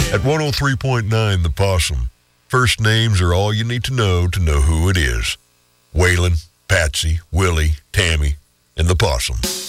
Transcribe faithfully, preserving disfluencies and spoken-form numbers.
At one oh three point nine The Possum, first names are all you need to know to know who it is. Waylon, Patsy, Willie, Tammy, and The Possum.